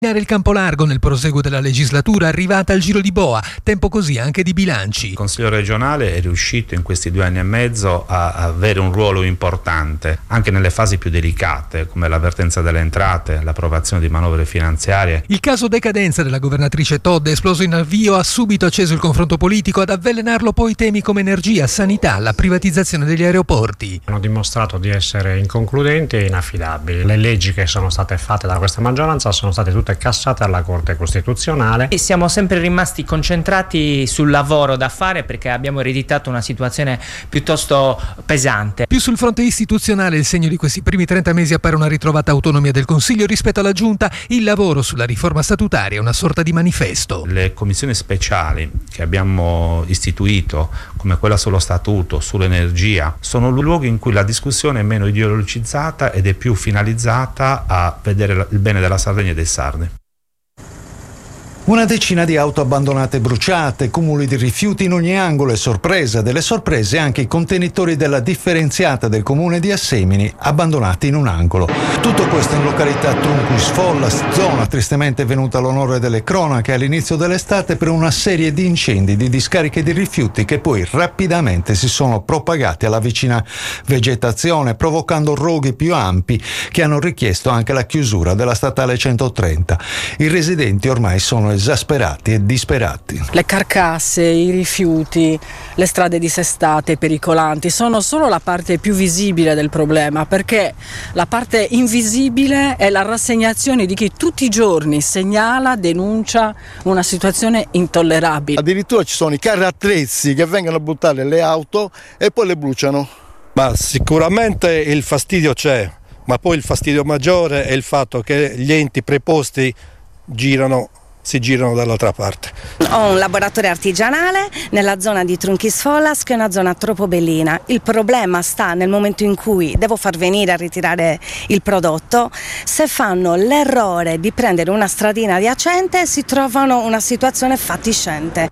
Il campo largo nel proseguo della legislatura, arrivata al giro di boa, tempo così anche di bilanci. Il Consiglio regionale è riuscito in questi 2 anni e mezzo a avere un ruolo importante anche nelle fasi più delicate, come l'avvertenza delle entrate, l'approvazione di manovre finanziarie. Il caso decadenza della governatrice Todd, esploso in avvio, ha subito acceso il confronto politico, ad avvelenarlo poi temi come energia, sanità, la privatizzazione degli aeroporti. Hanno dimostrato di essere inconcludenti e inaffidabili. Le leggi che sono state fatte da questa maggioranza sono state tutte cassate alla Corte Costituzionale. E siamo sempre rimasti concentrati sul lavoro da fare perché abbiamo ereditato una situazione piuttosto pesante. Più sul fronte istituzionale, il segno di questi primi 30 mesi appare una ritrovata autonomia del Consiglio rispetto alla Giunta. Il lavoro sulla riforma statutaria è una sorta di manifesto. Le commissioni speciali che abbiamo istituito, come quella sullo statuto, sull'energia, sono luoghi in cui la discussione è meno ideologizzata ed è più finalizzata a vedere il bene della Sardegna e dei sardi. Una decina di auto abbandonate e bruciate, cumuli di rifiuti in ogni angolo e sorpresa delle sorprese anche i contenitori della differenziata del comune di Assemini abbandonati in un angolo. Tutto questo in località Trunquis Follas, zona tristemente venuta all'onore delle cronache all'inizio dell'estate per una serie di incendi di discariche di rifiuti che poi rapidamente si sono propagati alla vicina vegetazione, provocando roghi più ampi che hanno richiesto anche la chiusura della statale 130. I residenti ormai sono esasperati e disperati. Le carcasse, i rifiuti, le strade dissestate, pericolanti sono solo la parte più visibile del problema, perché la parte invisibile è la rassegnazione di chi tutti i giorni segnala, denuncia una situazione intollerabile. Addirittura ci sono i carri attrezzi che vengono a buttare le auto e poi le bruciano. Ma sicuramente il fastidio c'è, ma poi il fastidio maggiore è il fatto che gli enti preposti si girano dall'altra parte. Ho un laboratorio artigianale nella zona di Trunquis Follas, che è una zona troppo bellina. Il problema sta nel momento in cui devo far venire a ritirare il prodotto. Se fanno l'errore di prendere una stradina adiacente, si trovano una situazione fatiscente.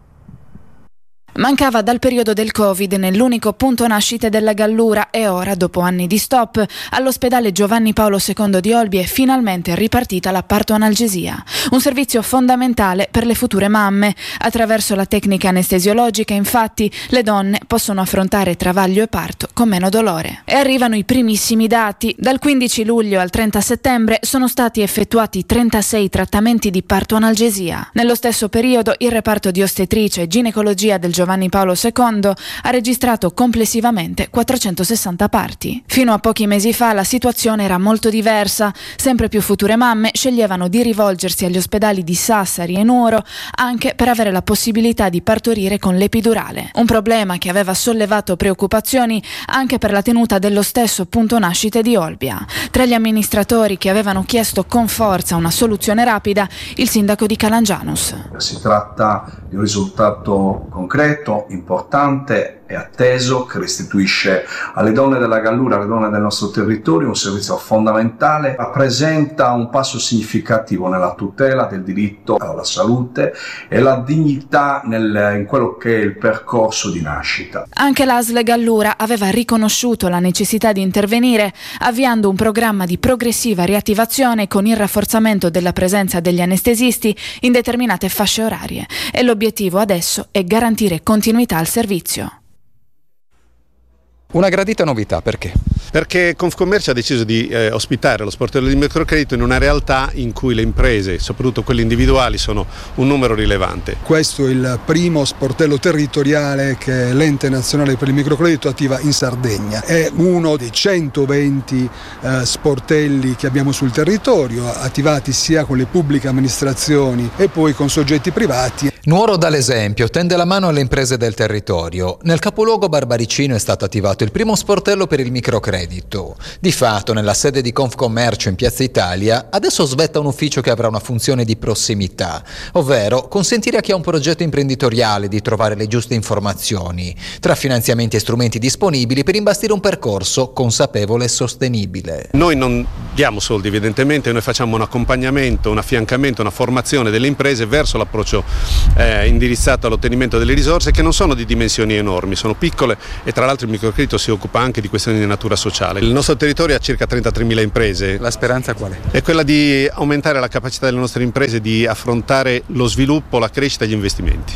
Mancava dal periodo del Covid nell'unico punto nascite della Gallura e ora, dopo anni di stop, all'ospedale Giovanni Paolo II di Olbia è finalmente ripartita la partoanalgesia, un servizio fondamentale per le future mamme. Attraverso la tecnica anestesiologica, infatti, le donne possono affrontare travaglio e parto con meno dolore. E arrivano i primissimi dati. Dal 15 luglio al 30 settembre sono stati effettuati 36 trattamenti di partoanalgesia. Nello stesso periodo il reparto di ostetricia e ginecologia del Giovanni Paolo II ha registrato complessivamente 460 parti. Fino a pochi mesi fa la situazione era molto diversa. Sempre più future mamme sceglievano di rivolgersi agli ospedali di Sassari e Nuoro anche per avere la possibilità di partorire con l'epidurale. Un problema che aveva sollevato preoccupazioni anche per la tenuta dello stesso punto nascite di Olbia. Tra gli amministratori che avevano chiesto con forza una soluzione rapida, il sindaco di Calangianus. Si tratta di un risultato concreto, importante e atteso, che restituisce alle donne della Gallura, alle donne del nostro territorio, un servizio fondamentale, rappresenta un passo significativo nella tutela del diritto alla salute e la dignità in quello che è il percorso di nascita. Anche l'ASL Gallura aveva riconosciuto la necessità di intervenire, avviando un programma di progressiva riattivazione con il rafforzamento della presenza degli anestesisti in determinate fasce orarie, e l'obiettivo adesso è garantire continuità al servizio. Una gradita novità, perché? Perché Confcommercio ha deciso di ospitare lo sportello di microcredito in una realtà in cui le imprese, soprattutto quelle individuali, sono un numero rilevante. Questo è il primo sportello territoriale che l'Ente Nazionale per il Microcredito attiva in Sardegna. È uno dei 120 sportelli che abbiamo sul territorio, attivati sia con le pubbliche amministrazioni e poi con soggetti privati. Nuoro dà l'esempio, tende la mano alle imprese del territorio. Nel capoluogo barbaricino è stato attivato il primo sportello per il microcredito. Di fatto, nella sede di Confcommercio in Piazza Italia, adesso svetta un ufficio che avrà una funzione di prossimità, ovvero consentire a chi ha un progetto imprenditoriale di trovare le giuste informazioni, tra finanziamenti e strumenti disponibili per imbastire un percorso consapevole e sostenibile. Noi non diamo soldi, evidentemente, noi facciamo un accompagnamento, un affiancamento, una formazione delle imprese verso l'approccio indirizzato all'ottenimento delle risorse, che non sono di dimensioni enormi, sono piccole, e tra l'altro il microcredito Credito si occupa anche di questioni di natura sociale. Il nostro territorio ha circa 33.000 imprese. La speranza qual è? È quella di aumentare la capacità delle nostre imprese di affrontare lo sviluppo, la crescita e gli investimenti.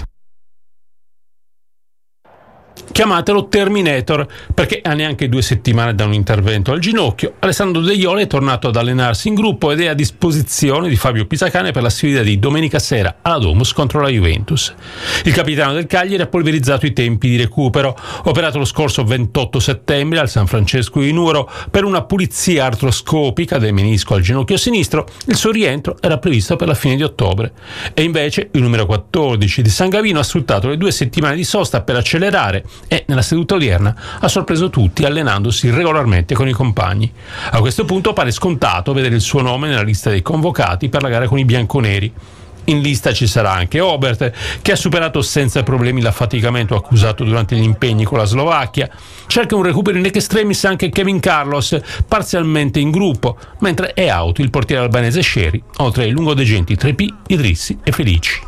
Chiamatelo Terminator, perché a neanche 2 settimane da un intervento al ginocchio, Alessandro De Jong è tornato ad allenarsi in gruppo ed è a disposizione di Fabio Pisacane per la sfida di domenica sera alla Domus contro la Juventus. Il capitano del Cagliari ha polverizzato i tempi di recupero, operato lo scorso 28 settembre al San Francesco di Nuoro per una pulizia artroscopica del menisco al ginocchio sinistro. Il suo rientro era previsto per la fine di ottobre e invece il numero 14 di San Gavino ha sfruttato le 2 settimane di sosta per accelerare e nella seduta odierna ha sorpreso tutti allenandosi regolarmente con i compagni. A questo punto pare scontato vedere il suo nome nella lista dei convocati per la gara con i bianconeri. In lista ci sarà anche Obert, che ha superato senza problemi l'affaticamento accusato durante gli impegni con la Slovacchia. Cerca un recupero in extremis anche Kevin Carlos, parzialmente in gruppo, mentre è out il portiere albanese Scieri, oltre ai lungodegenti Trepì, Idrissi e Felici.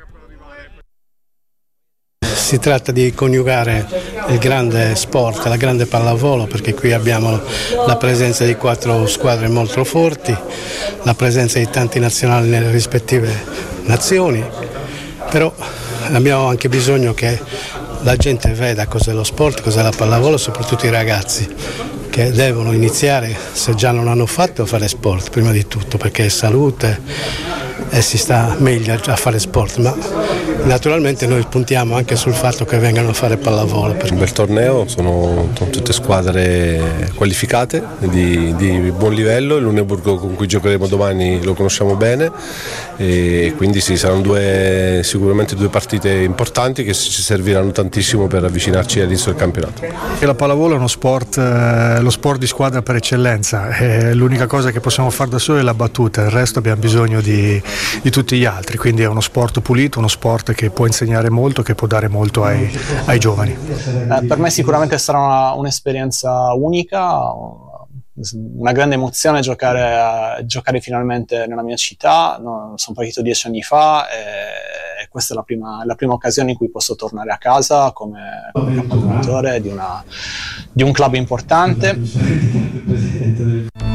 Si tratta di coniugare il grande sport, la grande pallavolo, perché qui abbiamo la presenza di 4 squadre molto forti, la presenza di tanti nazionali nelle rispettive nazioni, però abbiamo anche bisogno che la gente veda cos'è lo sport, cos'è la pallavolo, soprattutto i ragazzi che devono iniziare, se già non hanno fatto, a fare sport prima di tutto, perché è salute e si sta meglio a fare sport, ma naturalmente noi puntiamo anche sul fatto che vengano a fare pallavolo. Un bel torneo, sono tutte squadre qualificate di buon livello, il Luneburgo con cui giocheremo domani lo conosciamo bene e quindi sì, saranno sicuramente 2 partite importanti che ci serviranno tantissimo per avvicinarci all'inizio del campionato. La pallavolo è uno sport, lo sport di squadra per eccellenza, l'unica cosa che possiamo fare da soli è la battuta, il resto abbiamo bisogno di tutti gli altri, quindi è uno sport pulito, uno sport che può insegnare molto, che può dare molto ai giovani. Per me sicuramente sarà un'esperienza unica, una grande emozione giocare finalmente nella mia città. Sono partito 10 anni fa e questa è la prima occasione in cui posso tornare a casa come capocannoniere di un club importante.